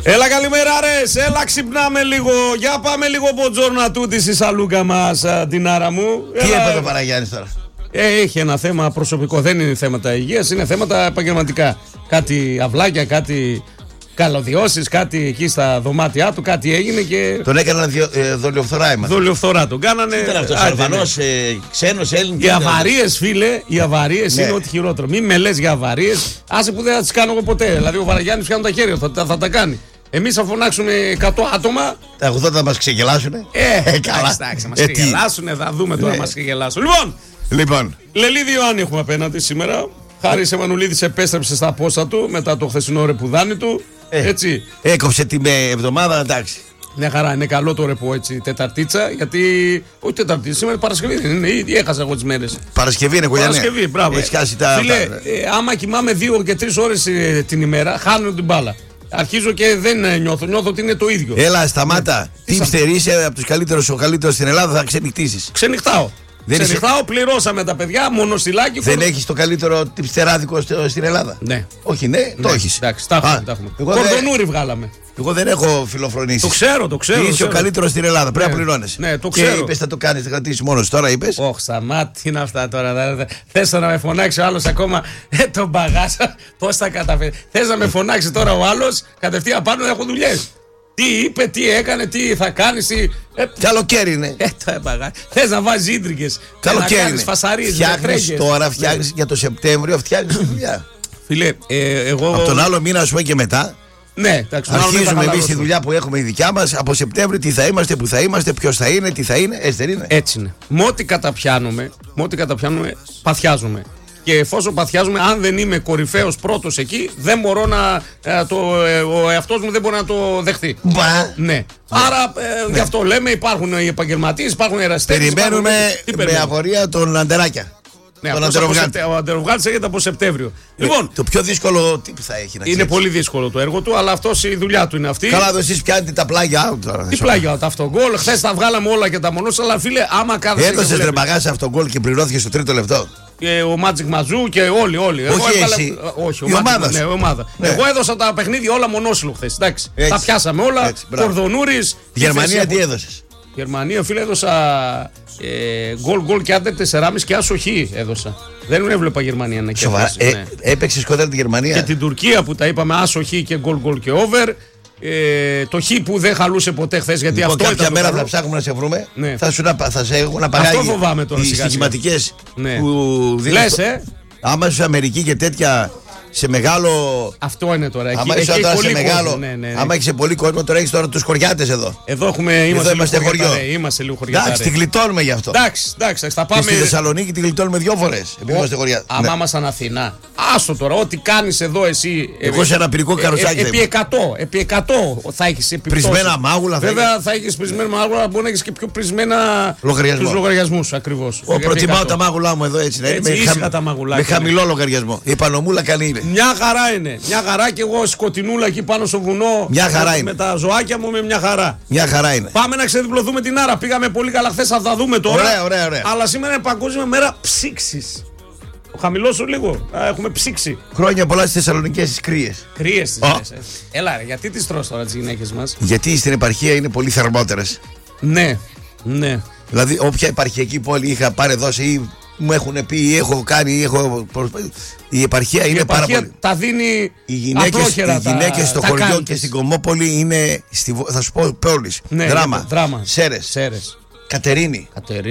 Έλα καλημέρα ρε, έλα ξυπνάμε λίγο. Για πάμε λίγο μποτζόρνα τούτη στη σαλούκα μας, την άρα μου. Τι έπαθε το Παραγιάννης τώρα? Έχει ένα θέμα προσωπικό, δεν είναι θέματα υγείας, είναι θέματα επαγγελματικά. Κάτι αυλάκια, κάτι καλωδιώσεις, κάτι εκεί στα δωμάτια του, κάτι έγινε και... Τον έκαναν δολιοφθορά έμαθα. Δολιοφθορά τον κάνανε. Τι ήταν αυτός, Αλβανός, ξένος, Έλληνας? Οι αβαρίες, φίλε, οι αβαρίες είναι ό,τι χειρότερο. Μην με λες για αβαρίες, άσε που δεν θα τις κάνω εγώ ποτέ. Δηλαδή ο Παραγιάννης πιάνουν τα χέρια, θα τα κάνει. Εμείς θα φωνάξουμε 100 άτομα. Τα 80 θα μας ξεγελάσουνε. Καλά, εντάξει, μας ξεγελάσουνε, θα δούμε τώρα μας ξεγελάσουν. Λοιπόν, Λελίδη Ιωάννη έχουμε απέναντι σήμερα. Χάρης Εμμανουλίδης επέστρεψε στα πόστα του μετά το χθεσινό ρεπουδάνι του. Έτσι. Έκοψε την εβδομάδα, εντάξει. Μια χαρά, είναι καλό το ρεπό έτσι, Τεταρτίτσα, γιατί. Όχι Τεταρτίτσα, σήμερα Παρασκευή δεν είναι, ήδη έχασα εγώ τις μέρες. Παρασκευή είναι κολλιανέ. Παρασκευή, μπράβο. Φίλε, άμα κοιμάμαι 2 και 3 ώρες την ημέρα, χάνω την μπάλα. Αρχίζω και δεν νιώθω ότι είναι το ίδιο. Έλα, σταμάτα. Τι είσαι από τους καλύτερους, ο καλύτερος στην Ελλάδα, θα ξενυχτήσεις. Ξενυχτάω. Ξενυχτάω, πληρώσαμε τα παιδιά, μονοστιλάκι. Δεν έχεις το καλύτερο τυψτεράδικο στην Ελλάδα? Ναι. Όχι, ναι, το έχεις. Εντάξει, τα έχουμε. Κορδονούρι βγάλαμε. Εγώ δεν έχω φιλοφρονήσει. Το ξέρω. Είσαι ο καλύτερος στην Ελλάδα. Πρέπει να πληρώνεσαι. Ναι, το ξέρω. Και είπες θα το κάνεις, θα κρατήσεις μόνος. Τώρα είπες. Όχι, σταμάτη, τι είναι αυτά τώρα. Θες να με φωνάξει ο άλλος ακόμα τον μπαγάσα. Πώς θα καταφέρει. Θες να με φωνάξει τώρα ο άλλος κατευθείαν πάνω να έχω δουλειές. Τι είπε, τι έκανε, τι θα κάνεις. Καλοκαίρι είναι. Θες να βάζεις ίντρικες. Καλοκαίρι είναι. Φασαρίες. Φτιάχνεις τώρα, φτιάχνεις για το Σεπτέμβριο, φτιάχνεις τη δουλειά. Φίλε, εγώ. Από τον άλλο μήνα, α πούμε και μετά. Ναι, εντάξει. Αρχίζουμε εμείς τη δουλειά που έχουμε η δικιά μας. Από Σεπτέμβριο τι θα είμαστε, που θα είμαστε, ποιος θα είναι, τι θα είναι. Έτσι δεν είναι? Έτσι είναι. Με ό,τι καταπιάνουμε, παθιάζουμε. Και εφόσον παθιάζουμε, αν δεν είμαι κορυφαίος πρώτος εκεί, δεν μπορώ να. Ο εαυτός μου δεν μπορεί να το δεχτεί. Ναι. Άρα γι' αυτό λέμε, υπάρχουν οι επαγγελματίες, υπάρχουν οι ερασιτέχνες. Περιμένουμε με αγορία τον Αντεράκια. Ναι, ο Αντεροβγάλτης έρχεται από Σεπτέμβριο. Λοιπόν, το πιο δύσκολο τι θα έχει να ξέρεις? Είναι πολύ δύσκολο το έργο του, αλλά αυτός η δουλειά του είναι αυτή. Καλά, εδώ εσείς πιάνετε τα πλάγια out τώρα. Τι πλάγια out, αυτογκόλ. Χθες τα βγάλαμε όλα και τα μονός, αλλά φίλε, άμα κάθεσαι. Έδωσες ρε μπαγάσα αυτογκόλ και πληρώθηκε στο τρίτο λεπτό. Και ο Μάτζικ Μαζού και όλοι. Όχι, η ομάδα. Ναι. Εγώ έδωσα τα παιχνίδια όλα μονόσυλο χθες. Τα πιάσαμε όλα. Κορδονούρης. Γερμανία τι έδωσες? Γερμανία, φίλε, έδωσα γκολ και άντερ 4,5 και άσο χ έδωσα. Δεν έβλεπα Γερμανία να κερδίσει. Έπαιξε κοντά τη Γερμανία. Και την Τουρκία που τα είπαμε άσο χ και γκολ και over. Το χ που δεν χαλούσε ποτέ χθες, γιατί λοιπόν, αυτό κάποια μέρα θα ψάχνουμε να σε βρούμε. Ναι. Θα σε έχουν απαγάγει. Αυτό φοβάμαι τώρα. Οι στοιχηματικές ναι. που δίνεις. Άμα είσαι Αμερική και τέτοια. Σε μεγάλο. Αυτό είναι τώρα. Άμα είσαι τώρα σε μεγάλο. Άμα έχει πολύ κόσμο, τώρα έχει τώρα τους χωριάτες εδώ. Εδώ είμαστε χωριό. Είμαστε λίγο χωριάτες. Εντάξει, την γλιτώνουμε γι' αυτό. Εντάξει, θα πάμε. Και στη Θεσσαλονίκη την γλιτώνουμε 2 φορές. Επειδή είμαστε χωριάτες. Άμα ήμασταν Αθηνά. Άστο τώρα, ό,τι κάνεις εδώ εσύ. Εγώ σε ένα πυρικό καροτσάκι. Επί 100 θα έχεις επιπτώσεις. Πρισμένα μάγουλα. Βέβαια θα έχεις πρισμένα μάγουλα, μπορεί να έχεις και πιο πρισμένα λογαριασμούς ακριβώς. Προτιμάω τα μάγουλά μου εδώ έτσι να είναι. Με χαμηλό λογαριασμό. Η πανομούλα καλή είναι. Μια χαρά είναι. Μια χαρά και εγώ σκοτεινούλα εκεί πάνω στο βουνό. Μια χαρά είναι. Με τα ζωάκια μου με μια χαρά. Μια χαρά είναι. Πάμε να ξεδιπλωθούμε την άρα. Πήγαμε πολύ καλά χθες, θα τα δούμε τώρα. Ωραία. Αλλά σήμερα είναι παγκόσμια μέρα ψήξης. Χαμηλώσου λίγο. Έχουμε ψήξει. Χρόνια πολλά στις Θεσσαλονικές τις κρύες. Κρύες τις λες. Έλα, γιατί τις τρως τώρα τις γυναίκες μας? Γιατί στην επαρχία είναι πολύ θερμότερες. Ναι. Δηλαδή, όποια επαρχιακή πόλη είχα πάρει δώσει ή μου έχουν πει ή έχω κάνει ή έχω. Η επαρχία είναι πάρα πολύ. Τα δίνει οι γυναίκες στο χωριό και στην Κομμόπολη είναι. Θα σου πω πόλεις. Ναι, Δράμα. Σέρες. Κατερίνη.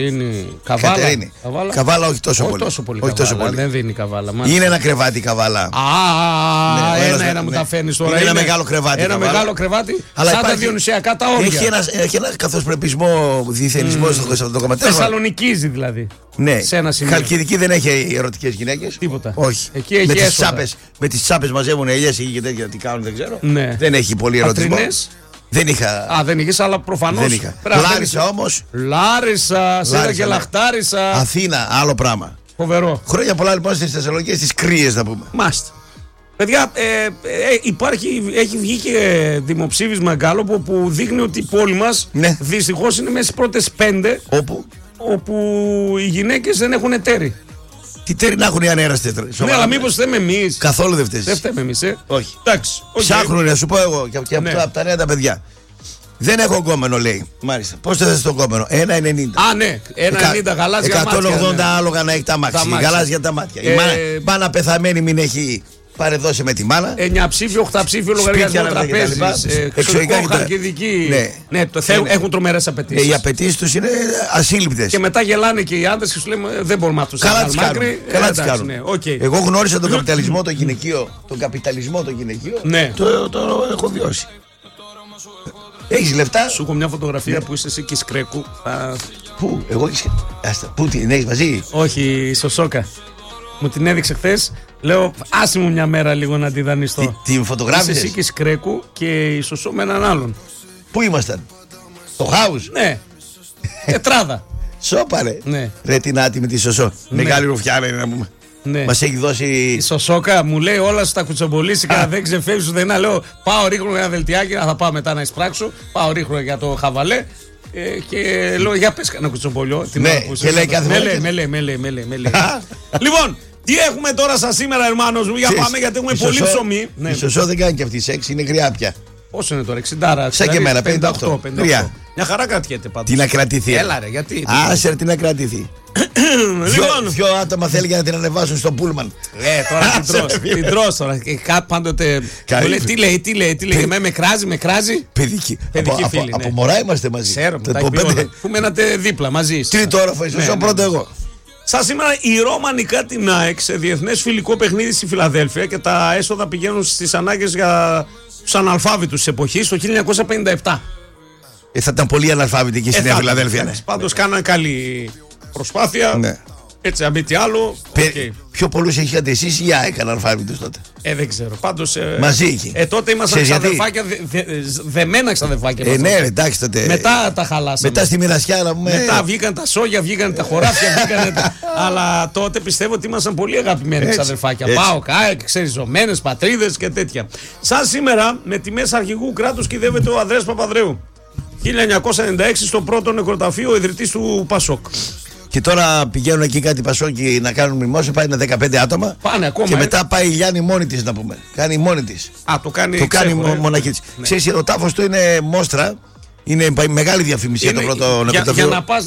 Καβάλα όχι τόσο πολύ. Δεν δίνει Καβάλα. Είναι ένα κρεβάτι Καβάλα. Ένα μου τα φέρνει τώρα. Είναι ένα μεγάλο κρεβάτι. Ένα μεγάλο κρεβάτι. Σαν τα διονυσιακά τα όρια. Έχει ένα καθοσπρεπισμό διθενισμό στο κομματέρ. Θεσσαλονικίζει δηλαδή. Ναι. Χαλκιδική δεν έχει ερωτικές γυναίκες. Τίποτα. Όχι. Με τις τσάπες μαζεύουν ελιές εκεί και τέτοια. Τι κάνουν δεν ξέρω. Δεν έχει πολύ ερωτισμό. Δεν είχα. Δεν είχες, αλλά προφανώς. Δεν είχα. Λάρισα όμως. Λάρισα, Σέρα και Λαχτάρισα. Αθήνα, άλλο πράγμα. Φοβερό. Χρόνια πολλά λοιπόν στις Θεσσαλονικές, στις κρύες να πούμε. Μάστε. Παιδιά, έχει βγει και δημοψήφισμα Γκάλοπ που δείχνει ότι η πόλη μας δυστυχώς είναι μέσα στις πρώτες 5 όπου οι γυναίκες δεν έχουν εταίροι. Τι τέρι να έχουν οι ανέραστες. Ναι, αλλά μήπως θέμε εμείς. Καθόλου δεν φταίς. Δεν φταίμε εμείς, Όχι. Εντάξει. Ψάχνουν να σου πω εγώ και από τα νέα τα παιδιά. Δεν έχω κόμενο, λέει. Μάλιστα. Πώς θα θες το κόμενο? 1,90. Α, ναι. 1,90 γαλάζια μάτια. 180 άλογα να έχει τα μάξι. Γαλάζια τα μάτια. Η μάνα πεθαμένη μην έχει παρεδώσει με τη μάνα. 9 ψήφιο, 8 ψήφιο λογαριασμό τραπέζι. Εξωτερικό χαρκιδική. Ναι, έχουν τρομερές απαιτήσεις. Οι απαιτήσεις τους είναι ασύλληπτες. Και μετά γελάνε και οι άντρες και σου λένε δεν μπορούμε να τους κάνουμε. Καλά τις κάνουν. Εγώ γνώρισα τον καπιταλισμό το γυναικείο. Τον καπιταλισμό το γυναικείο. Το έχω βιώσει. Έχεις λεφτά? Σου έχω μια φωτογραφία που είσαι εσύ και Σκρέκου. Πού? Εγώ πού την έχεις μαζί? Όχι, στο Σόκα. Μου την έδειξε χθες. Λέω, άσε μου μια μέρα λίγο να τη δανειστώ. Την φωτογράφησες? Είσαι εσύ και Σκρέκου και η Σωσό με έναν άλλον. Πού ήμασταν? Το house? Ναι. Τετράδα. Σόπαρε. Ναι. Ρε την άτιμη τη Σωσό. Μεγάλη ρουφιάνα είναι να πούμε. Ναι. Μας έχει δώσει. Η Σωσόκα μου λέει όλα στα κουτσομπολίσικα, δεν ξεφεύγει ούτε ένα. Λέω πάω ρίχνω ένα δελτιάκι, θα πάω μετά να εισπράξω. Πάω ρίχνω για το χαβαλέ. Και λέω για πες κανένα κουτσομπολιό. Ναι, και λέει κάθε φορά. Με λέει. Λοιπόν, τι έχουμε τώρα σαν σήμερα, hermanos μου, για πάμε γιατί έχουμε πολύ ψωμί. Η Σωσό δεν κάνει και αυτή σεξ, είναι γριά πια. Πόσο είναι τώρα, 60? Σαν και εμένα, 58. Μια χαρά κρατιέται πάντως. Τι να κρατηθεί? Έλα ρε, γιατί? Άσερ, τι να κρατηθεί. Δυο άτομα θέλει για να την ανεβάσουν στο πούλμαν. Τώρα την τρως τώρα. Πάντοτε τι λέει, με κράζει. Παιδική φίλη. Από μωρά είμαστε μαζί. Ξέρω, που μένατε δίπλα μαζί. Τρίτο όροφο, ίσως πρώτο εγώ. Σαν σήμερα η Ρώμα νικά την ΑΕΚ σε διεθνές φιλικό παιχνίδι στη Φιλαδέλφια και τα έσοδα πηγαίνουν στις ανάγκες για τους αναλφάβητους της εποχής το 1957. Θα ήταν πολύ αναλφάβητοι εκεί στη Νέα Φιλαδέλφια. Πάντως κάναν καλή προσπάθεια. Ναι. Έτσι, αν μη τι άλλο. Πιο πολλούς είχατε εσείς ή έκαναν αναλφάβητους τότε? Δεν ξέρω. Πάντως. Μαζί εκεί. Τότε ήμασταν ξαδερφάκια, δεμένα ξαδερφάκια. Ναι, εντάξει τότε. Μετά τα χαλάσαμε. Μετά στη μοιρασιά να πούμε. Μετά βγήκαν τα σόγια, βγήκαν τα χωράφια. Αλλά τότε πιστεύω ότι ήμασταν πολύ αγαπημένοι ξαδερφάκια. Πάω, ξεριζωμένες πατρίδες και τέτοια. Σαν σήμερα με τιμές αρχηγού κράτους κυδεύεται ο Ανδρέας Παπανδρέου. 1996 στο πρώτο νεκροταφείο ο ιδρυτής του Πασόκ. Και τώρα πηγαίνουν εκεί κάτι Πασόκοι να κάνουν μνημόσυνο, πάει να 15 άτομα. Πάνε ακόμα. Και μετά πάει η Γιάννη μόνη της να πούμε. Κάνει μόνη της. Το κάνει μοναχή της. Ναι. Ξέρεις, ο τάφος του είναι μόστρα. Είναι μεγάλη διαφήμιση για το πρώτο νεκροταφείο. Για να πας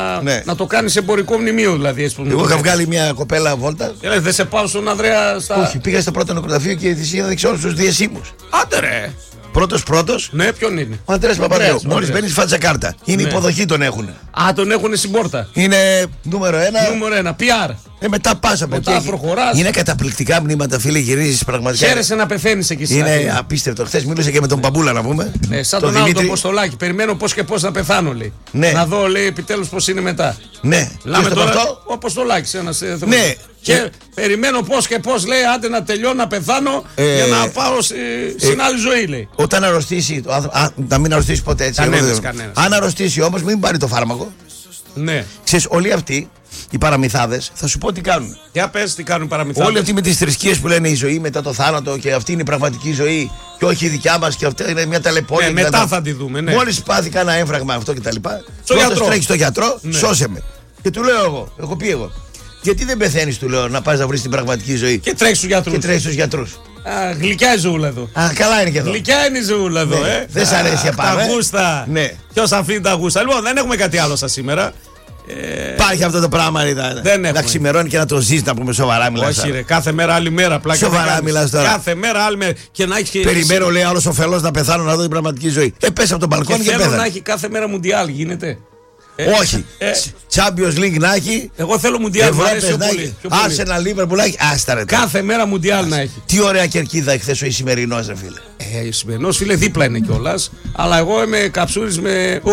να το κάνεις εμπορικό μνημείο δηλαδή. Εγώ είχα βγάλει μια κοπέλα βόλτα. Δεν σε πάω στον Ανδρέα Όχι, πήγα στο πρώτο νεκροταφείο και της έδειξε όλους τους διασύμους. Άντε ρε. Πρώτος. Ναι, ποιον είναι? Ο Ανδρέας Παπανδρέου. Μόλις μπαίνεις φάτσα κάρτα. Είναι υποδοχή, τον έχουν. Τον έχουν στην πόρτα. Είναι νούμερο 1. Νούμερο 1, PR. Μετά πας από εκεί. Προχωράς. Είναι καταπληκτικά μνήματα, φίλε, γυρίζεις πραγματικά. Χαίρεσαι να πεθαίνεις εκεί. Είναι απίστευτο. Χθες μιλούσα και με τον Παμπούλα να πούμε. Ναι, σαν τον άλλο τον Ποστολάκη. Περιμένω πώς και πώς να πεθάνω, λέει. Ναι. Να δω, λέει, επιτέλους πώς είναι μετά. Ναι. Λάμε τώρα ο Ποστολάκης. Ναι. Και περιμένω πώς και πώς, λέει, άντε να τελειώνω να πεθάνω για να πάω στην άλλη ζωή, λέει. Όταν αρρωστήσει, να μην αρρωστήσει ποτέ έτσι. Κανένας. Αν αρρωστήσει όμως, μην πάρει το φάρμακο. Ναι. Ξέρεις, όλοι αυτοί οι παραμυθάδες θα σου πω τι κάνουν. Για πες τι κάνουν οι παραμυθάδες. Όλοι αυτοί με τις θρησκείες που λένε η ζωή μετά το θάνατο και αυτή είναι η πραγματική ζωή και όχι η δικιά μας και αυτή είναι μια ταλαιπώρια. Ναι, μετά θα τη δούμε. Ναι. Μόλις πάθει κάνα έμφραγμα αυτό κτλ. Πρώτος τρέχει στο γιατρό, ναι. Σώσε με. Και του λέω έχω πει εγώ. Γιατί δεν πεθαίνεις, του λέω, να πας να βρεις την πραγματική ζωή. Και τρέχεις στους γιατρούς. Γλυκιά η ζωούλα εδώ. Καλά είναι και εδώ. Γλυκιά είναι η ζωούλα εδώ, ναι. Δεν σ' αρέσει να πάμε. Τα γούστα. Ναι. Ποιος αφήνει τα γούστα. Λοιπόν, δεν έχουμε κάτι άλλο σας σήμερα. Υπάρχει αυτό το πράγμα να ξημερώνει και να το ζεις, να πούμε σοβαρά μιλάς. Όχι ρε, κάθε μέρα άλλη μέρα. Σοβαρά μιλάς τώρα. Κάθε μέρα άλλη μέρα. Και να έχει... Περιμένω, λέει, άλλος ο φελός να πεθάνω να δω την πραγματική ζωή. Πες από τον μπαλκόνι και πέθανε. Θέλω να έχει κάθε μέρα μουντιάλ, γίνεται. Όχι. Champions League να έχει. Εγώ θέλω μουντιάλ να έχει. Arsenal Liverpool να έχει. Άστα ρε. Κάθε μέρα μουντιάλ να έχει. Τι ωραία κερκίδα εχθές ο Ισημερινός, ρε φίλε. Ο Ισημερινός, φίλε, δίπλα είναι κιόλας. Αλλά εγώ είμαι καψούρης με.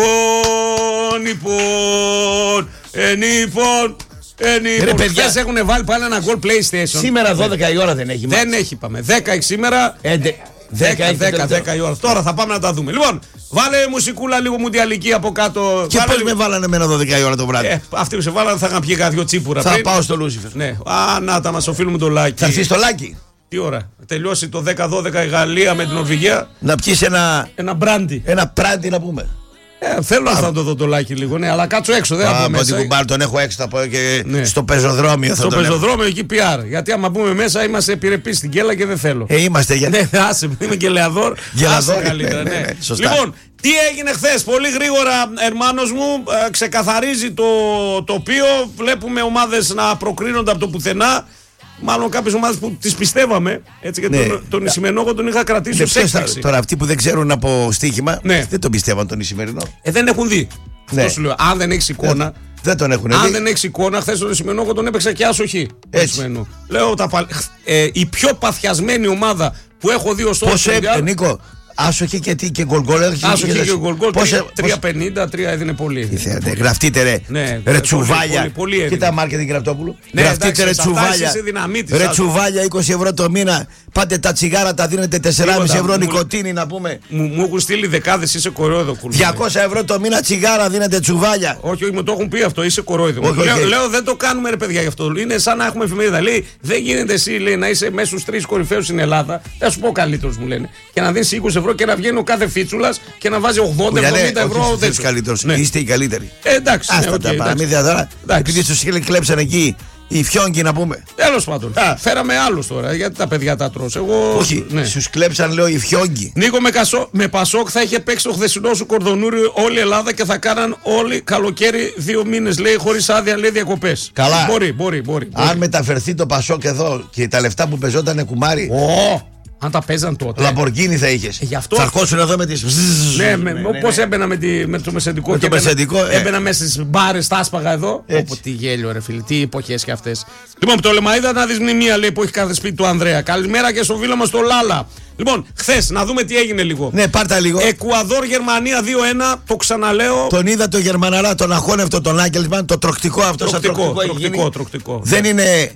Νίπον. Χθες έχουν βάλει πάλι ένα γκολ PlayStation. Σήμερα 12 η ώρα δεν έχει. Δεν έχει, πάμε. 10 σήμερα. 10 η ώρα. Τώρα θα πάμε να τα δούμε. Λοιπόν, βάλε μουσικούλα λίγο μουντιαλική από κάτω. Και πώς με βάλανε εμένα 12 η ώρα το βράδυ. Αυτοί που σε βάλανε θα είχαν πιει κάτι τσίπουρα. Θα πάω στο Λούσιφερ. Ναι. Να τα μας οφείλουμε το Λάκη. Θα έρθει στο Λάκη. Τι ώρα? Τελειώσει το 10-12 η Γαλλία με την Νορβηγία. Να πιεις ένα μπράντι. Ένα μπράντι να πούμε. Θέλω να το δω το Λάκη λίγο, ναι, αλλά κάτσω έξω. Δεν θα πω μέσα. Κουμπάρ, τον έχω έξω, θα πω και στο πεζοδρόμιο. Στο πεζοδρόμιο εκεί PR. Γιατί άμα μπούμε μέσα είμαστε επιρρεπείς στην κέλα και δεν θέλω. Είμαστε γιατί. Ναι, άσε, είμαι και λεαδόρ. Γελαδόρ καλύτερα, ναι. Λοιπόν, τι έγινε χθες, πολύ γρήγορα, ερμάνος μου, ξεκαθαρίζει το τοπίο. Βλέπουμε ομάδες να προκρίνονται από το πουθενά. Μάλλον κάποιες ομάδες που τις πιστεύαμε. Έτσι, γιατί τον Ισημενό εγώ τον είχα κρατήσει ως έκπληξη. Τώρα αυτοί που δεν ξέρουν από στοίχημα, δεν τον πιστεύαν τον Ισημερινό. Δεν έχουν δει. Αυτό σου λέω. Αν δεν έχεις εικόνα. Δεν τον έχουν δει. Αν δεν έχεις εικόνα, χθες τον Ισημενό εγώ τον έπαιξα και άσοχη. Λέω η πιο παθιασμένη ομάδα που έχω δει ως τώρα. Νίκο. Άσοχη και γκολ. Άσοχη και γκολ. 3.50, 3 έδινε πολύ. Γραφτείτε ρε τσουβάλια. Κοίτα Μάρκετινγκ Γραπτόπουλου. Γραφτείτε ρε τσουβάλια. Ρε τσουβάλια 20 ευρώ το μήνα. Πάτε τα τσιγάρα, τα δίνετε 4,5 ευρώ νοικοτήνη να πούμε. Μου έχουν στείλει δεκάδες, είσαι κορόιδο. 200 ευρώ το μήνα τσιγάρα δίνετε τσουβάλια. Όχι, μου το έχουν πει αυτό, είσαι κορόιδο. Λέω δεν το κάνουμε ρε παιδιά γι' αυτό. Είναι σαν να έχουμε εφημερίδα. Λέει δεν γίνεται εσύ να είσαι μέσα στους 3 κορυφαίους στην Ελλάδα. Θα σου πω καλύτερος μου λένε. Και να δίνεις 20 ευρώ και να βγαίνει ο κάθε φίτσουλας και να βάζει 80-70 ευρώ. Δεν είσαι καλύτερος. Είστε οι καλύτεροι. Εντάξει. Άστα τα παραμύθια τώρα. Επειδή στο Σίλε κλέψαν εκεί. Οι φιόγκοι να πούμε. Τέλος πάντων. Φέραμε άλλους τώρα. Γιατί τα παιδιά τα τρως. Όχι. Στους κλέψαν λέω οι φιόγκοι. Νίκο με Πασόκ θα είχε παίξει το χθεσινό σου κορδονούρι όλη η Ελλάδα και θα κάναν όλοι καλοκαίρι 2 μήνες λέει χωρίς άδεια λέει διακοπές. Καλά. Μπορεί. Αν μεταφερθεί το Πασόκ εδώ και τα λεφτά που πεζότανε κουμάρι. Αν τα παίζαν τότε. Λαμπορκίνη θα είχες. Θα αρχόσουν εδώ με τις. Ναι, πώς έμπαινα με το μεσεντικό. Έμπαινα μέσα στις μπάρες, τα άσπαγα εδώ. Τι γέλιο, ρε φίλε, τι εποχές και αυτές. Λοιπόν, το Λεμαΐδα να δεις μνημεία λέει που έχει κάθε σπίτι του Ανδρέα. Καλημέρα και στο φίλο μας το Λάλα. Λοιπόν, χθες να δούμε τι έγινε λίγο. Ναι, πάρτα λίγο. Εκουαδόρ, Γερμανία 2-1. Το ξαναλέω. Τον είδα το Γερμαναρά, τον αχώνευτο, τον Άγγελσμαν, το τροκτικό αυτό. Τροκτικό. Δεν είναι.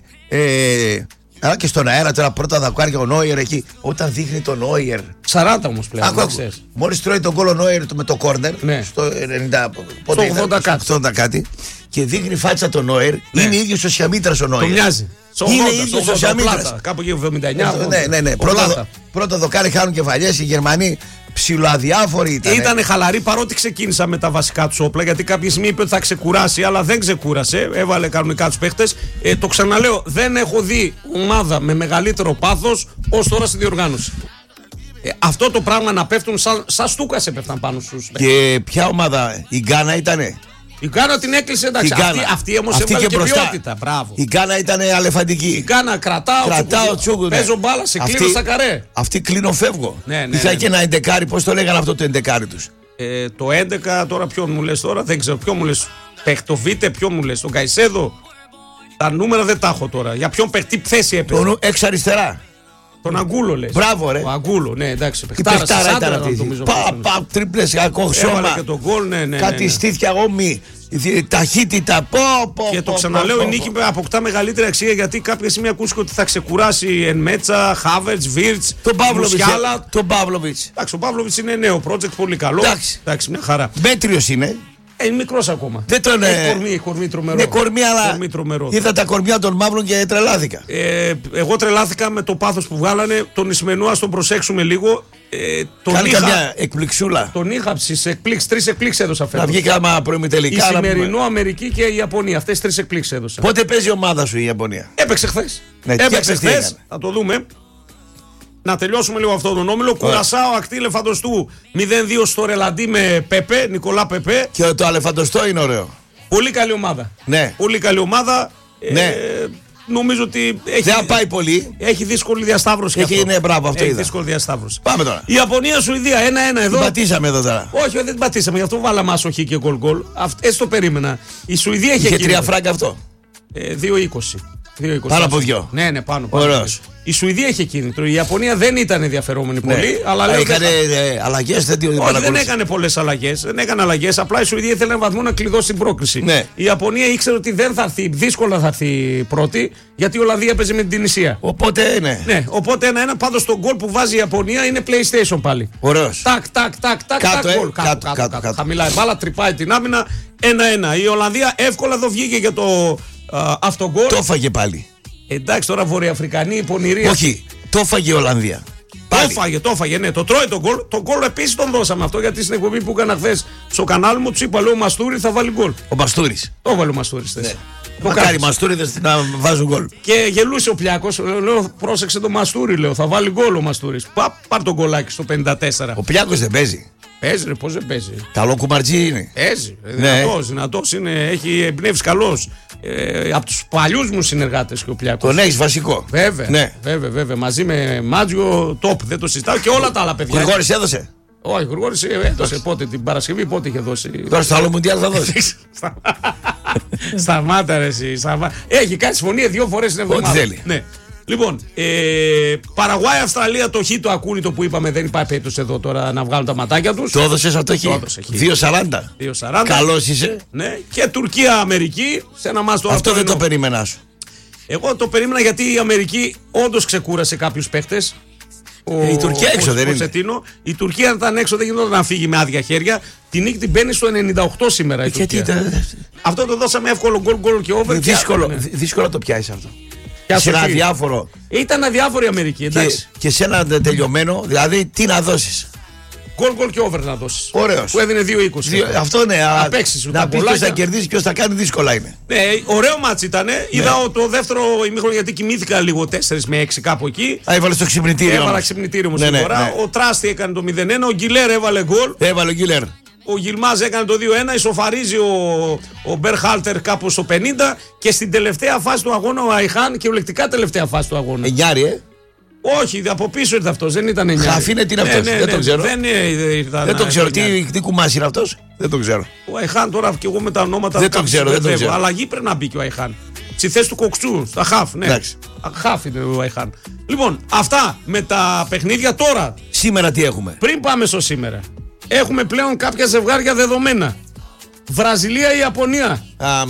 Αλλά και στον αέρα τώρα πρώτα δακάρια ο Νόιερ εκεί. Όταν δείχνει τον Νόιερ. 40 όμως πλέον. Μόλις τρώει τον γκολ ο Νόιερ με το κόρνερ. Στο 80 κάτι. Και δείχνει φάτσα τον Νόιερ. Είναι ίδιος ο Σιαμίτρας ο Νόιερ. Το μοιάζει. Είναι ίδιος ο Σιαμίτρας. Κάπου εκεί 79. Ναι. Πρώτα δοκάρι χάνουν κεφαλιές οι Γερμανοί. Ψιλοαδιάφοροι ήταν. Ήτανε χαλαροί παρότι ξεκίνησαν με τα βασικά του όπλα. Γιατί κάποια στιγμή είπε ότι θα ξεκουράσει, αλλά δεν ξεκούρασε. Έβαλε κανονικά του παίχτες. Το ξαναλέω, δεν έχω δει ομάδα με μεγαλύτερο πάθος ως τώρα στη διοργάνωση. Αυτό το πράγμα να πέφτουν σαν στούκας έπεφταν πάνω στους παίχτες. Και ποια ομάδα, η Γκάνα ήτανε. Η Γκάνα την έκλεισε, εντάξει. Αυτή όμως έβαλε και ποιότητα. Μπράβο. Η Γκάνα ήταν αλεφαντική. Η Γκάνα κρατάω τσούκου. Παίζω μπάλα, σε κλείνω στα καρέ. Αυτή κλείνω φεύγω. Είχα και ένα εντεκάρι, πώς το λέγανε αυτό το εντεκάρι τους. Το 11 τώρα ποιον μου λες τώρα, δεν ξέρω ποιον μου λες. Πεχτοβίτε, ποιον μου λες, τον Καϊσέδο. Τα νούμερα δεν τα έχω τώρα. Για ποιον παίχτη θέση έπαιζε. Τον εξ αριστερά. Τον Αγκούλο λες. Μπράβο ρε. Ο Αγκούλο, ναι εντάξει. Παιχτάρα ήταν αυτή. Παπ, τρίπλες, κακό σώμα. Κάτι στήθια όμοι. Ταχύτητα. Και το ξαναλέω, η νίκη αποκτά μεγαλύτερη αξία γιατί κάποια στιγμή ακούστηκε ότι θα ξεκουράσει εν Μέτσα, Χάβερτς, Βίρτς, Μουσιάλα. Τον Παύλοβιτς. Εντάξει, ο Παύλοβιτς είναι νέο project, πολύ καλό. Εντάξει, μια χαρά. Μέτριος είναι. Είναι μικρός ακόμα. Δεν τον έχει κορμί τρομερό. Ναι, κορμί, αλλά είδα τα κορμιά των μαύρων και τρελάθηκα. Εγώ τρελάθηκα με το πάθος που βγάλανε. Τον Ισμενού, ας τον προσέξουμε λίγο. Κάνει καμιά εκπληξούλα. Τον είχα στις εκπλήξεις, 3 εκπλήξεις έδωσα φέτος. Να βγει κάμα προημιτελικά. Ισημερινό, Αμερική και η Ιαπωνία. Αυτές 3 εκπλήξεις έδωσα. Πότε παίζει η ομάδα σου η Ιαπωνία? Έπαιξε χθες. Έπαιξε χθες. Θα το δούμε. Να τελειώσουμε λίγο αυτόν τον όμιλο. Κουρασάο, Ακτή Λεφαντοστού 0-2 στο Ρελαντί με Πεπέ, Νικολά Πεπέ. Και το Αλεφαντοστό είναι ωραίο. Πολύ καλή ομάδα. Ναι. Πολύ καλή ομάδα. Ναι. Νομίζω ότι έχει. Δεν πάει πολύ. Έχει δύσκολη διασταύρωση. Ναι, μπράβο, αυτό έχει δύσκολη διασταύρωση. Πάμε τώρα. Η Ιαπωνία-Σουηδία 1-1 εδώ. Την πατήσαμε εδώ τώρα. Όχι, δεν την πατήσαμε. Γι' αυτό βάλαμε άσοχη και γκολ. Έτσι το περίμενα. Η Σουηδία είχε 3 φράγκα αυτό. 2-20. Πάνω από 2. Ναι, πάνω. Η Σουηδία είχε κίνητρο. Η Ιαπωνία δεν ήταν ενδιαφερόμενη πολύ. Αλλά έκανε αλλαγές, δεν έκανε πολλές αλλαγές. Δεν έκανε αλλαγές. Απλά η Σουηδία ήθελε έναν βαθμό να κλειδώσει την πρόκριση. Ναι. Η Ιαπωνία ήξερε ότι δεν θα έρθει, δύσκολα θα έρθει πρώτη, γιατί η Ολλανδία έπαιζε με την Τινησία. Οπότε ναι. Ναι, οπότε 1-1. Πάντως το γκολ που βάζει η Ιαπωνία είναι PlayStation πάλι. Ωραίος. Τάκ, γκολ. Κάτω. Χαμηλά η μπάλα, τρυπάει την άμυνα. 1-1. Η Ολλανδία εύκολα εδώ βγήκε για το αυτογκολ. Το έφαγε πάλι. Εντάξει τώρα Βορειοαφρικανή πονηρία. Όχι, το έφαγε η Ολλανδία. Το έφαγε, ναι. Το τρώει τον γκολ. Το γκολ επίσης τον δώσαμε αυτό γιατί στην εκπομπή που έκανα χθες στο κανάλι μου του είπα: λέω, ο Μαστούρη θα βάλει γκολ. Ο Μαστούρης. Το έβαλε ο Μαστούρης. Ναι. Μακάρι Μαστούριδες να βάζουν γκολ. Και γελούσε ο Πλιάκος. Λέω: πρόσεξε το Μαστούρη, λέω. Θα βάλει γκολ ο Μαστούρης. Πάρ το γκολάκι στο 54. Ο Πλιάκος δεν παίζει. Παίζει, ρε, πώς δεν παίζει. Καλό κουμαρτζή είναι. Παίζει. Δυνατός είναι. Έχει εμπνεύσει καλός. Από τους παλιούς μου συνεργάτες και ο Πλιάκος. Τον έχεις βασικό. Βέβαια. Ναι. Βέβαια. Μαζί με Μάτζιο, top. Δεν το συζητάω και όλα τα άλλα παιδιά. Γρηγόρης έδωσε. Όχι, Γρηγόρης έδωσε πότε την Παρασκευή, πότε είχε δώσει. Τώρα στο άλλο Μουντιάλ θα δώσει. Σταμάτα ρε εσύ. Έχει κάνει συμφωνία 2 φορές την εβδομάδα. Ό,τι θέλει. Ναι. Λοιπόν, Παραγουάη, Αυστραλία, το χ το ακούνητο που είπαμε, δεν υπάρχει περίπτωση εδώ τώρα να βγάλουν τα ματάκια τους. Το έδωσες αυτό χ. 2,40. Καλός είσαι. Ναι. Και Τουρκία, Αμερική. Σε ένα μάτς τώρα. Αυτό δεν το περίμενα σου. Εγώ το περίμενα γιατί η Αμερική όντως ξεκούρασε κάποιους παίχτες. Η Τουρκία έξω δεν είναι. Η Τουρκία αν ήταν έξω δεν γινόταν να φύγει με άδεια χέρια. Την νίκη την παίρνει στο 98 σήμερα η Τουρκία. Αυτό το δώσαμε εύκολο γκολ και over. Δύσκολο το πιάσει αυτό. Σε ένα αδιάφορο. Ήταν αδιάφορη η Αμερική, εντάξει. Και σε ένα τελειωμένο, δηλαδή τι να δώσεις. Γκολ και over να δώσεις. Ωραίος. Που έδινε 2-20. Αυτό ναι. Να πεις ποιος θα κερδίσει, ποιος θα κάνει, δύσκολα είναι. Ναι, ωραίο μάτς ήταν. Είδα το δεύτερο ημίχρονο γιατί κοιμήθηκα λίγο 4 με 6 κάπου εκεί. Έβαλε στο ξυπνητήριο. Έβαλα ξυπνητήριο μου στην φορά. Ο Τράστη έκανε το 0-1. Ο Γκιλέρ έβαλε γκολ. Έβαλε ο Γκιλέρ. Ο Γιλμάζ έκανε το 2-1, ισοφαρίζει ο Μπερχάλτερ κάπου στο 50 και στην τελευταία φάση του αγώνα ο Αϊχάν, κυριολεκτικά τελευταία φάση του αγώνα. Εννιάρι, Όχι, από πίσω ήρθε αυτός, δεν ήταν εννιάρι. Χαφίνε τι είναι αυτός, δεν το ξέρω. Δεν το ξέρω, τι κουμάς είναι αυτός, δεν το ξέρω. Ο Αϊχάν τώρα και εγώ με τα ονόματα δεν το ξέρω. Αλλαγή πρέπει να μπει και ο Αϊχάν. Στη θέση του Κοξού, στα χαφ, ναι. Χαφ είναι ο Αϊχάν. Λοιπόν, αυτά με τα παιχνίδια τώρα. Σήμερα τι έχουμε. Πριν πάμε στο σήμερα. Έχουμε πλέον κάποια ζευγάρια δεδομένα. Βραζιλία ή Ιαπωνία.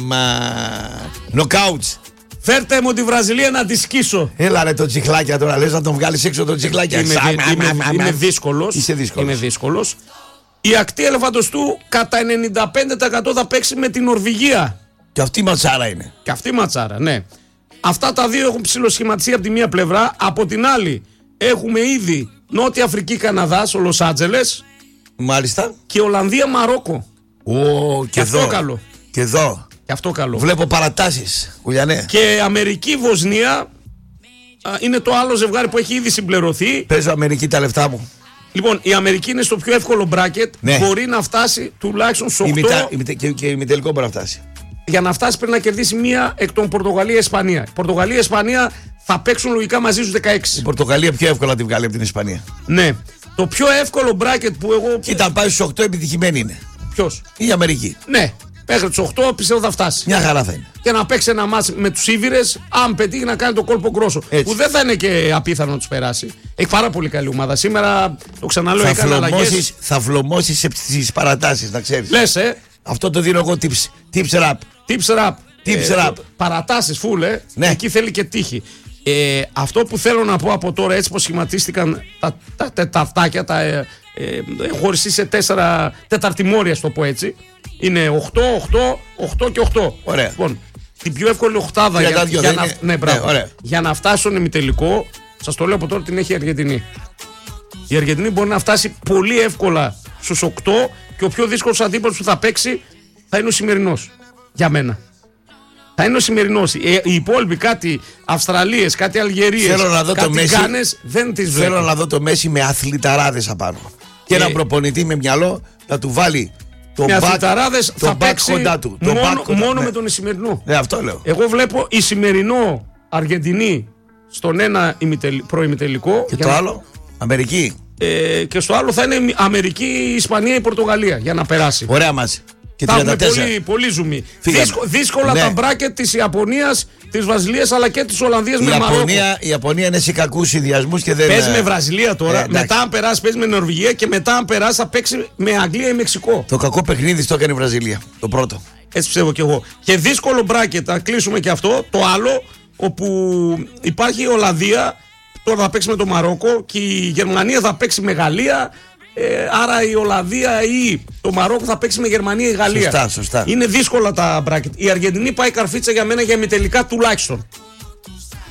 Νοκάουτς. Φέρτε μου τη Βραζιλία να τη σκίσω. Έλα ρε το τσιχλάκια τώρα, λες να τον βγάλεις έξω το τσιχλάκια. Είμαι δύσκολος. Είσαι δύσκολος. Είμαι δύσκολος. Η ακτή ελεφαντοστού κατά 95% θα παίξει με την Νορβηγία. Και αυτή ματσάρα είναι. Και αυτή ματσάρα, ναι. Αυτά τα δύο έχουν ψιλοσχηματιστεί από τη μία πλευρά. Από την άλλη έχουμε ήδη Νότια Αφρική, Καναδάς, ο Λος Άντζελες. Μάλιστα. Και Ολλανδία, Μαρόκο. Και αυτό καλό. Και εδώ. Και αυτό καλό. Βλέπω παρατάσεις, Ουλιανέ. Και Αμερική, Βοσνία είναι το άλλο ζευγάρι που έχει ήδη συμπληρωθεί. Παίζω Αμερική τα λεφτά μου. Λοιπόν, η Αμερική είναι στο πιο εύκολο μπράκετ. Ναι. Μπορεί να φτάσει τουλάχιστον στο 8. Και η μητελικό μπορεί να φτάσει. Για να φτάσει πρέπει να κερδίσει μία εκ των Πορτογαλία-Ισπανία. Πορτογαλία-Ισπανία θα παίξουν λογικά μαζί στους 16. Η Πορτογαλία πιο εύκολα τη βγάλει από την Ισπανία. Ναι. Το πιο εύκολο μπράκετ που εγώ. Κοίτα, πάει στους 8 επιτυχημένη είναι. Ποιος? Η Αμερική. Ναι. Μέχρι τους 8 πιστεύω θα φτάσει. Μια χαρά θα είναι. Και να παίξει ένα μάτς με τους Ήβηρες, αν πετύχει να κάνει το κόλπο γκρόσο. Που δεν θα είναι και απίθανο να τους περάσει. Έχει πάρα πολύ καλή ομάδα. Σήμερα το ξαναλέω, έκανε αλλαγές. Θα βλωμώσεις στις παρατάσεις, να ξέρεις. Λες, Αυτό το δίνω εγώ tips rap. Tips rap. Παρατάσεις φούλε. Ναι. Εκεί θέλει και τύχη. Αυτό που θέλω να πω από τώρα, έτσι πως σχηματίστηκαν τα τεταρτάκια, χωριστεί σε 4 τεταρτημόρια, στο πω έτσι. Είναι 8 και 8. Ωραία. Λοιπόν, την πιο εύκολη οχτάδα για να φτάσει στον ημιτελικό, σας το λέω από τώρα, την έχει η Αργεντινή. Η Αργεντινή μπορεί να φτάσει πολύ εύκολα στους 8 και ο πιο δύσκολος αντίπαλος που θα παίξει θα είναι ο σημερινός. Για μένα. Θα είναι ο σημερινός. Οι υπόλοιποι, κάτι Αυστραλίες, κάτι Αλγερίες, κάτι Γκάνες, δεν τις βλέπω. Θέλω να δω το Μέση με αθληταράδες απάνω. Και έναν προπονητή με μυαλό να του βάλει το αθληταράδες θα παίξει κοντά του. Μόνο με τον Ισημερινό. Ναι, αυτό λέω. Εγώ βλέπω Ισημερινό Αργεντινή στον ένα προημιτελικό. Και το άλλο, Αμερική. Και στο άλλο θα είναι Αμερική, Ισπανία ή Πορτογαλία για να περάσει. Ωραία μαζί. Θα έχουμε πολύ ζουμί. Δύσκολα τα μπράκετ της Ιαπωνίας, της Βραζιλίας αλλά και της Ολλανδίας με Μαρόκο. Η Ιαπωνία είναι σε κακούς συνδυασμούς και δεν. Παίζει με Βραζιλία τώρα, μετά αν περάσει παίζει με Νορβηγία και μετά αν περάσει θα παίξει με Αγγλία ή Μεξικό. Το κακό παιχνίδι το έκανε η Βραζιλία. Το πρώτο. Έτσι πιστεύω κι εγώ. Και δύσκολο μπράκετ, θα κλείσουμε και αυτό. Το άλλο, όπου υπάρχει η Ολλανδία, τώρα θα παίξει με το Μαρόκο και η Γερμανία θα παίξει με Γαλλία. Άρα η Ολλανδία ή το Μαρόκο θα παίξει με Γερμανία ή Γαλλία. Σωστά. Είναι δύσκολα τα μπράκετ. Η Αργεντινή πάει καρφίτσα για μένα για ημιτελικά τουλάχιστον.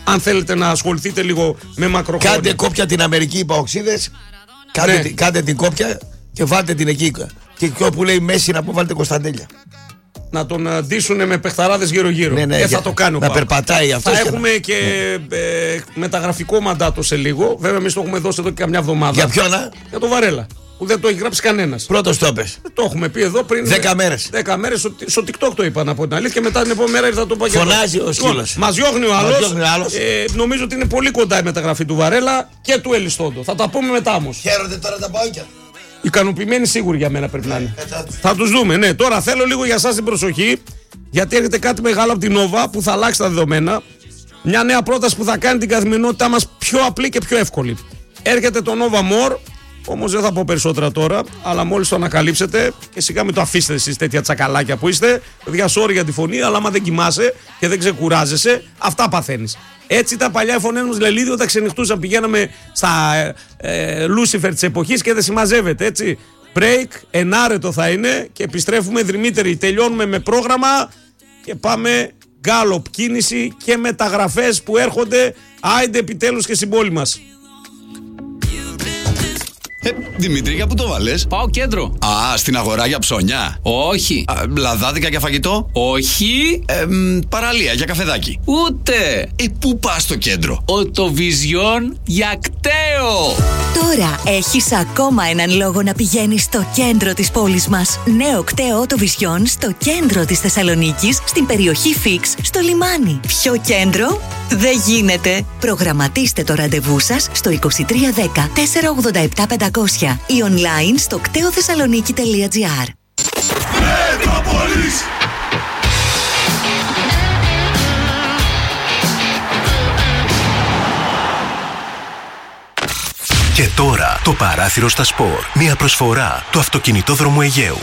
Αν θέλετε να ασχοληθείτε λίγο με μακροχρόνια. Κάντε κόπια την Αμερική, οι παοξίδες. Κάντε την κόπια και βάλτε την εκεί. Και όπου λέει Μέση να πω, βάλτε Κωνσταντέλια. Να τον ντύσουνε με παιχταράδες γύρω-γύρω. Θα το κάνει. Να περπατάει αυτό. Θα έχουμε και μεταγραφικό μαντάτο σε λίγο. Βέβαια, εμείς το έχουμε δώσει εδώ και καμιά εβδομάδα. Για ποιον? Για τον Βαρέλα. Που δεν το έχει γράψει κανένας. Πρώτος το έπες. Το έχουμε πει εδώ πριν 10 μέρες. 10 μέρες στο TikTok το είπαν από την αλήθεια. Και μετά την επόμενη μέρα ήρθα το πω. Φωνάζει ο σκύλος. Μας διώχνει ο άλλος. Νομίζω ότι είναι πολύ κοντά η μεταγραφή του Βαρέλα και του Ελιστόντο. Θα τα πούμε μετά όμως. Χαίρονται τώρα τα παόκια. Ικανοποιημένοι σίγουροι για μένα πρέπει να είναι. Θα τους δούμε, ναι. Τώρα θέλω λίγο για εσάς την προσοχή, γιατί έρχεται κάτι μεγάλο από την Nova που θα αλλάξει τα δεδομένα. Μια νέα πρόταση που θα κάνει την καθημερινότητά μας πιο απλή και πιο εύκολη. Έρχεται το Nova More, όμως δεν θα πω περισσότερα τώρα, αλλά μόλις το ανακαλύψετε και σιγά μην το αφήσετε εσείς τέτοια τσακαλάκια που είστε. Παιδιά, sorry για τη φωνή, αλλά άμα δεν κοιμάσαι και δεν ξεκουράζεσαι, αυτά παθαίνεις. Έτσι ήταν παλιά οι φωνές μας Λελίδη όταν ξενυχτούσαν. Πηγαίναμε στα Λούσιφερ της εποχής και δεν συμμαζεύεται, έτσι. Break, ενάρετο θα είναι και επιστρέφουμε δρυμύτεροι. Τελειώνουμε με πρόγραμμα και πάμε γκάλοπ κίνηση και μεταγραφές που έρχονται. Άιντε επιτέλους και στην πόλη μας. Δημήτρη, για πού το βάλες? Πάω κέντρο. Α, στην αγορά για ψώνια? Όχι. Λαδάδικα για φαγητό? Όχι. Παραλία για καφεδάκι? Ούτε. Πού πας στο κέντρο? Οτοβιζιόν για κταίο. Τώρα έχεις ακόμα έναν λόγο να πηγαίνεις στο κέντρο της πόλης μας. Νέο κταίο Οτοβιζιόν στο κέντρο της Θεσσαλονίκης, στην περιοχή Φίξ, στο λιμάνι. Πιο κέντρο δεν γίνεται. Προγραμματίστε το ραντεβού σας στο 2310 487 500 ή online στο κτεοθεσσαλονίκη.gr. Μετρόπολης! Και τώρα το παράθυρο στα σπορ. Μια προσφορά του Αυτοκινητόδρομου Αιγαίου.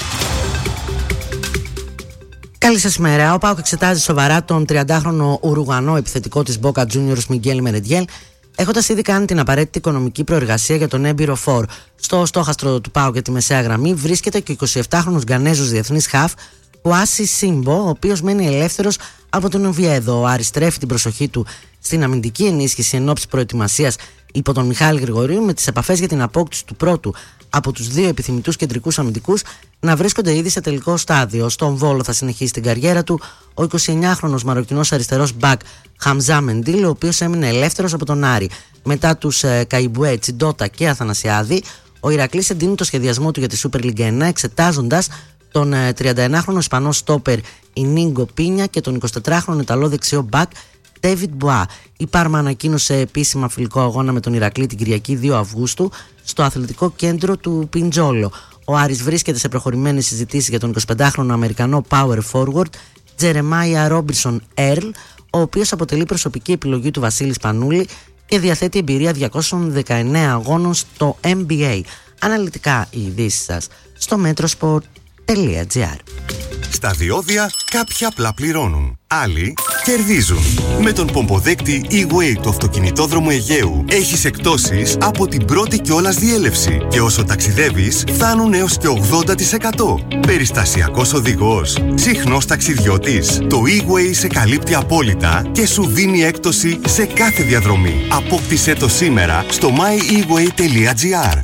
Καλή σας ημέρα. Ο ΠΑΟΚ εξετάζει σοβαρά τον 30χρονο Ουρουγανό επιθετικό της Boca Juniors Μιγγέλ Μερεντιέλ, έχοντας ήδη κάνει την απαραίτητη οικονομική προεργασία για τον έμπειρο φορ. Στο στόχαστρο του ΠΑΟΚ για τη μεσαία γραμμή βρίσκεται και ο 27χρονος Γκανέζος διεθνής χαφ Ουάσι Σίμπο, ο οποίος μένει ελεύθερος από τον Οβιέδο. Ο Άρης στρέφει την προσοχή του στην αμυντική ενίσχυση εν ώψη προετοιμασίας υπό τον Μιχάλη Γρηγορίου, με τις επαφές για την απόκτηση του πρώτου από τους δύο επιθυμητούς κεντρικούς αμυντικούς να βρίσκονται ήδη σε τελικό στάδιο. Στον Βόλο θα συνεχίσει την καριέρα του ο 29χρονος μαροκινός αριστερός μπακ Χαμζά Μεντίλ, ο οποίος έμεινε ελεύθερος από τον Άρη. Μετά τους Καϊμπουέ, Τσιντότα και Αθανασιάδη, ο Ηρακλής εντείνει το σχεδιασμό του για τη Super League 1, εξετάζοντας τον 31χρονο Ισπανό στόπερ Ινίγκο Πίνια και τον 24χρονο Ιταλό δεξιό μπακ David Bois. Η Πάρμα ανακοίνωσε επίσημα φιλικό αγώνα με τον Ηρακλή την Κυριακή 2 Αυγούστου στο αθλητικό κέντρο του Πιντζόλο. Ο Άρης βρίσκεται σε προχωρημένες συζητήσεις για τον 25χρονο Αμερικανό power forward Τζερεμάια Ρόμπινσον Έρλ, ο οποίος αποτελεί προσωπική επιλογή του Βασίλη Σπανούλη και διαθέτει εμπειρία 219 αγώνων στο NBA. Αναλυτικά οι ειδήσεις σας στο metrosport.gr. Στα διόδια κάποιοι απλά πληρώνουν, άλλοι κερδίζουν. Με τον πομποδέκτη E-Way του Αυτοκινητόδρομου Αιγαίου έχεις εκπτώσεις από την πρώτη κιόλας διέλευση και όσο ταξιδεύεις φτάνουν έως και 80%. Περιστασιακός οδηγός, συχνός ταξιδιώτης. Το E-Way σε καλύπτει απόλυτα και σου δίνει έκπτωση σε κάθε διαδρομή. Απόκτησέ το σήμερα στο myeWay.gr.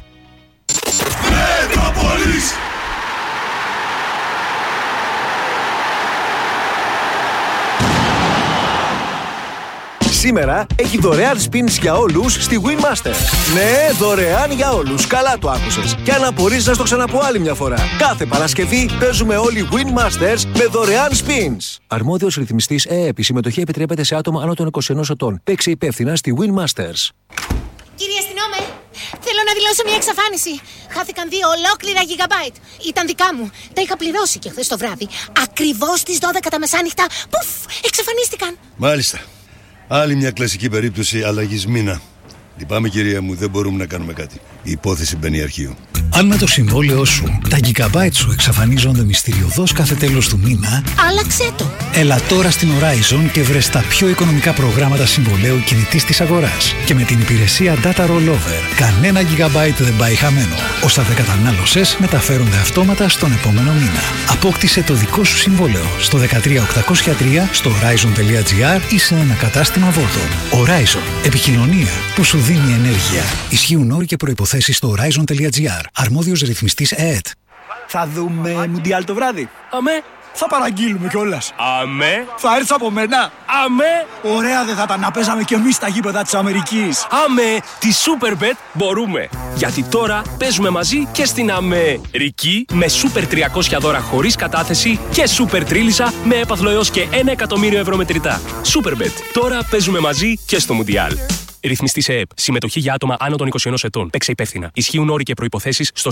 Σήμερα έχει δωρεάν spins για όλους στη Winmasters. Ναι, δωρεάν για όλους. Καλά το άκουσες. Και αν απορείς να στο ξαναπώ άλλη μια φορά. Κάθε Παρασκευή παίζουμε όλοι Winmasters με δωρεάν spins. Αρμόδιος ρυθμιστής ΕΕΠ. Η συμμετοχή επιτρέπεται σε άτομα άνω των 21 ετών. Παίξε υπεύθυνα στη Winmasters. Κύριε αστυνόμε, θέλω να δηλώσω μια εξαφάνιση. Χάθηκαν 2 ολόκληρα gigabyte. Ήταν δικά μου. Τα είχα πληρώσει και χθες το βράδυ. Ακριβώς στις 12 τα μεσάνυχτα. Πουφ, εξαφανίστηκαν. Μάλιστα. Άλλη μια κλασική περίπτωση αλλαγής μήνα. Λυπάμαι κυρία μου, δεν μπορούμε να κάνουμε κάτι. Η υπόθεση μπαίνει αρχείο. Αν με το συμβόλαιό σου τα gigabyte σου εξαφανίζονται μυστηριωδώς κάθε τέλος του μήνα, άλλαξε το. Έλα τώρα στην Horizon και βρες τα πιο οικονομικά προγράμματα συμβολαίου κινητής της αγοράς. Και με την υπηρεσία Data Rollover, κανένα gigabyte δεν πάει χαμένο. Όσα δεν κατανάλωσες μεταφέρονται αυτόματα στον επόμενο μήνα. Απόκτησε το δικό σου συμβόλαιο στο 13803 στο horizon.gr ή σε ένα κατάστημα Vodafone. Horizon. Επικοινωνία που σου δίνει ενέργεια. Ισχύουν όροι και προϋποθέσεις στο horizon.gr. Αρμόδιος ρυθμιστής ΕΕΤ. Θα δούμε Μουντιάλ το βράδυ. Αμέ. Θα παραγγείλουμε κιόλας. Αμέ. Θα έρθεις από μένα. Αμέ. Ωραία δεν θα ήταν να παίζαμε κι εμείς στα γήπεδα της Αμερικής. Αμέ. Τη Superbet μπορούμε. Γιατί τώρα παίζουμε μαζί και στην Αμερική με Super 300 δώρα χωρίς κατάθεση και Super Τρίλισσα με έπαθλο έως και 1 εκατομμύριο ευρώ μετρητά. Superbet. Τώρα παίζουμε μαζί και στο Μουντιάλ. Ρυθμιστή σε ΕΕΠ. Συμμετοχή για άτομα άνω των 21 ετών. Παίξε υπεύθυνα. Ισχύουν όροι και προϋποθέσεις στο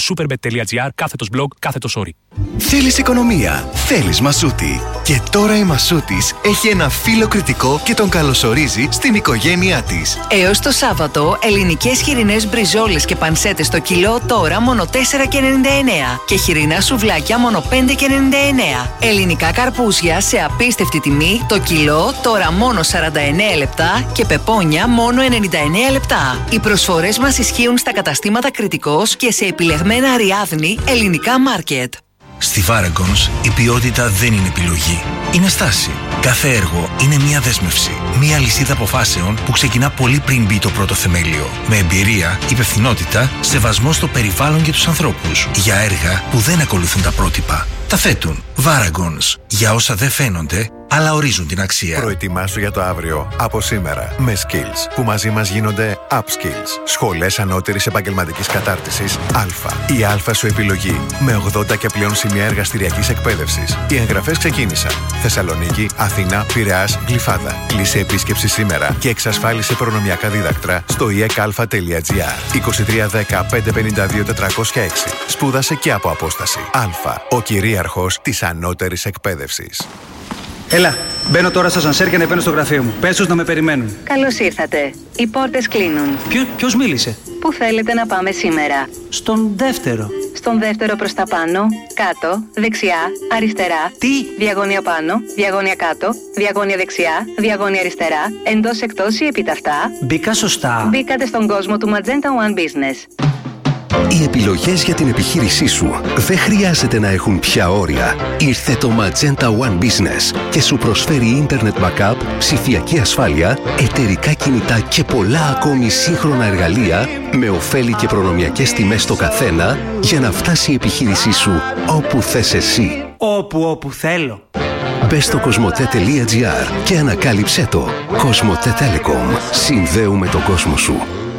superbet.gr/blog/όροι. Θέλεις οικονομία. Θέλεις Μασούτη. Και τώρα η Μασούτης έχει ένα φίλο κριτικό και τον καλωσορίζει στην οικογένειά της. Έως το Σάββατο, ελληνικές χοιρινές μπριζόλες και πανσέτες στο κιλό τώρα μόνο 4,99. Και χοιρινά σουβλάκια μόνο 5,99. Ελληνικά καρπούζια σε απίστευτη τιμή το κιλό τώρα μόνο 49 λεπτά και πεπόνια μόνο 99 λεπτά. Οι προσφορές μας ισχύουν στα καταστήματα Κριτικός και σε επιλεγμένα Αριάδνη ελληνικά μάρκετ. Στη Varagons η ποιότητα δεν είναι επιλογή. Είναι στάση. Κάθε έργο είναι μια δέσμευση. Μια λυσίδα αποφάσεων που ξεκινά πολύ πριν μπει το πρώτο θεμέλιο. Με εμπειρία, υπευθυνότητα, σεβασμό στο περιβάλλον και τους ανθρώπους. Για έργα που δεν ακολουθούν τα πρότυπα. Τα θέτουν. Varagons. Για όσα δεν φαίνονται, αλλά ορίζουν την αξία. Προετοιμάσου για το αύριο από σήμερα με Skills που μαζί μας γίνονται Upskills. Σχολές ανώτερης επαγγελματικής κατάρτισης Α. Η Α σου επιλογή με 80 και πλέον σημεία εργαστηριακής εκπαίδευσης. Οι εγγραφές ξεκίνησαν. Θεσσαλονίκη, Αθήνα, Πειραιάς, Γλυφάδα. Κλείσε επίσκεψη σήμερα και εξασφάλισε προνομιακά δίδακτρα στο ekalfa.gr. 2310 552 406. Σπούδασε και από απόσταση. Α. Ο κυρίαρχος της ανώτερης εκπαίδευσης. Έλα, μπαίνω τώρα στο ασανσέρ και ανεβαίνω στο γραφείο μου. Πες τους να με περιμένουν. Καλώς ήρθατε. Οι πόρτες κλείνουν. Ποιος μίλησε? Πού θέλετε να πάμε σήμερα? Στον δεύτερο. Στον δεύτερο προς τα πάνω, κάτω, δεξιά, αριστερά. Τι? Διαγώνια πάνω, διαγώνια κάτω, διαγώνια δεξιά, διαγώνια αριστερά, εντός εκτός ή επίταυτα. Μπήκα σωστά. Μπήκατε στον κόσμο του Magenta One Business. Οι επιλογές για την επιχείρησή σου δεν χρειάζεται να έχουν πια όρια. Ήρθε το Magenta One Business και σου προσφέρει ίντερνετ backup, ψηφιακή ασφάλεια, εταιρικά κινητά και πολλά ακόμη σύγχρονα εργαλεία με ωφέλη και προνομιακές τιμές στο καθένα για να φτάσει η επιχείρησή σου όπου θες εσύ. Όπου θέλω. Μπες στο cosmote.gr και ανακάλυψέ το. Cosmote Telecom. Συνδέουμε τον κόσμο σου.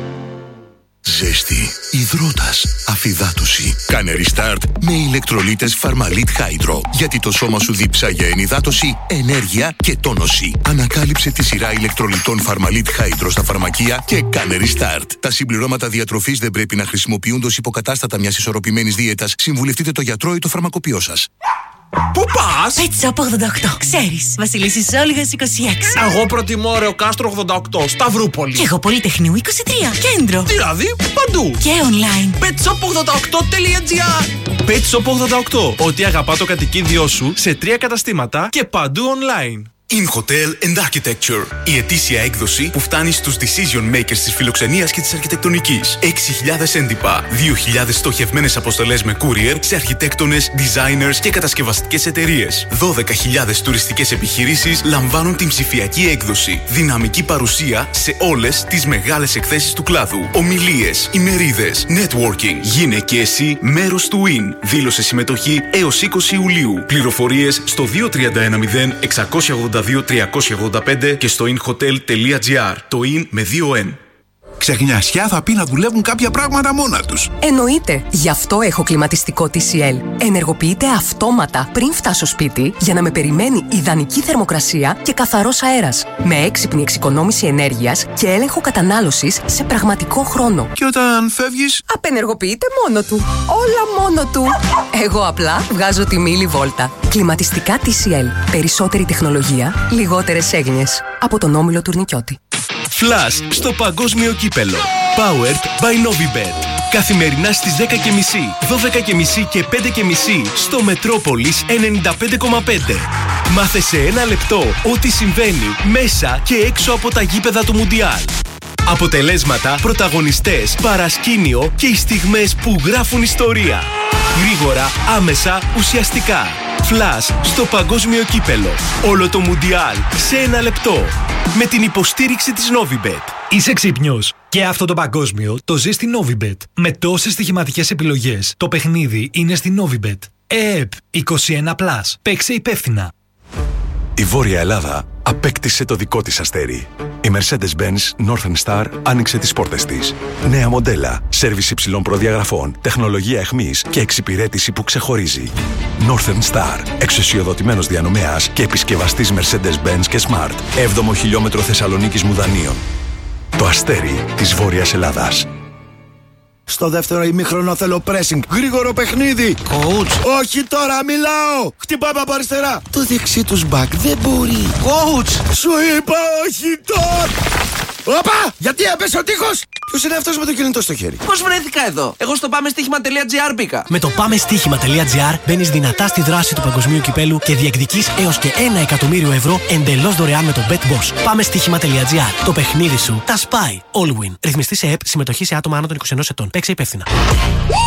Ζέστη, υδρότας, αφυδάτωση. Κάνε restart με ηλεκτρολίτες Pharmalit Hydro. Γιατί το σώμα σου δίψα για ενυδάτωση, ενέργεια και τόνωση. Ανακάλυψε τη σειρά ηλεκτρολιτών Pharmalit Hydro στα φαρμακεία και κάνε restart. Τα συμπληρώματα διατροφής δεν πρέπει να χρησιμοποιούνται ως υποκατάστατα μιας ισορροπημένης δίαιτας. Συμβουλευτείτε το γιατρό ή το φαρμακοποιό σας. Πού πας? Pet Shop 88. Ξέρεις, Βασιλίσσης Όλγας 26. Εγώ προτιμώ Ρεοκάστρο 88, Σταυρούπολη. Και εγώ Πολυτεχνείου 23, κέντρο. Δηλαδή, παντού. Και online. petshop88.gr. Pet Shop 88. Ό,τι αγαπά το κατοικίδιό σου σε 3 καταστήματα και παντού online. In Hotel and Architecture. Η ετήσια έκδοση που φτάνει στους decision makers της φιλοξενίας και της αρχιτεκτονικής. 6.000 έντυπα, 2.000 στοχευμένες αποστολές με courier σε αρχιτέκτονες, designers και κατασκευαστικές εταιρείες. 12.000 τουριστικές επιχειρήσεις λαμβάνουν την ψηφιακή έκδοση. Δυναμική παρουσία σε όλες τις μεγάλες εκθέσεις του κλάδου. Ομιλίες, ημερίδες, networking. Γίνε και εσύ μέρος του WIN. Δήλωσε συμμετοχή έως 20 Ιουλίου. Πληροφορίες στο 2310 682-385 και στο inhotel.gr. Το in με 2 N. Ξεχνιασιά θα πει να δουλεύουν κάποια πράγματα μόνα τους. Εννοείται. Γι' αυτό έχω κλιματιστικό TCL. Ενεργοποιείται αυτόματα πριν φτάσω σπίτι για να με περιμένει ιδανική θερμοκρασία και καθαρός αέρας. Με έξυπνη εξοικονόμηση ενέργειας και έλεγχο κατανάλωσης σε πραγματικό χρόνο. Και όταν φεύγεις? Απενεργοποιείται μόνο του. Όλα μόνο του. Εγώ απλά βγάζω τη μίλη βόλτα. Κλιματιστικά TCL. Περισσότερη τεχνολογία, λιγότερες έγνοιες. Από τον Όμιλο Τουρνικιώτη. Flash στο παγκόσμιο κύπελο. Powered by Novibet. Καθημερινά στις 10.30, 12.30 και 5.30 στο Μετρόπολης 95,5. Μάθε σε ένα λεπτό ό,τι συμβαίνει μέσα και έξω από τα γήπεδα του Μουντιάλ. Αποτελέσματα, πρωταγωνιστές, παρασκήνιο και οι στιγμές που γράφουν ιστορία. Γρήγορα, άμεσα, ουσιαστικά. Φλας στο παγκόσμιο κύπελο. Όλο το Μουντιάλ σε ένα λεπτό. Με την υποστήριξη της Novibet. Είσαι ξύπνιος? Και αυτό το παγκόσμιο το ζει στη Novibet. Με τόσες στοιχηματικές επιλογές, το παιχνίδι είναι στη Novibet. ΕΕΠ 21+. Παίξε υπεύθυνα. Η Βόρεια Ελλάδα απέκτησε το δικό της αστέρι. Η Mercedes-Benz Northern Star άνοιξε τις πόρτες της. Νέα μοντέλα, σέρβις υψηλών προδιαγραφών, τεχνολογία εχμής και εξυπηρέτηση που ξεχωρίζει. Northern Star, εξουσιοδοτημένος διανομέας και επισκευαστής Mercedes-Benz και Smart. 7ο χιλιόμετρο Θεσσαλονίκης Μουδανίων. Το αστέρι της Βόρειας Ελλάδας. Στο δεύτερο ημίχρονο θέλω pressing. Γρήγορο παιχνίδι. Coach. Όχι τώρα, μιλάω. Χτυπάμε από αριστερά. Το δεξί τους back δεν μπορεί. Coach. Σου είπα όχι τώρα. Όπα! Γιατί έπεσε ο τείχος! Ποιος είναι αυτός με το κινητό στο χέρι? Πώς βρέθηκα εδώ? Εγώ στο πάμεστοίχημα.gr μπήκα. Με το πάμεστοίχημα.gr μπαίνεις δυνατά στη δράση του παγκοσμίου κυπέλου και διεκδικείς έως και 1 εκατομμύριο ευρώ εντελώς δωρεάν με το BetBoss. Πάμεστοίχημα.gr. Το παιχνίδι σου τα σπάει. All win. Ρυθμιστή σε ΕΠ, συμμετοχή σε άτομα άνω των 21 ετών. Παίξε υπεύθυνα.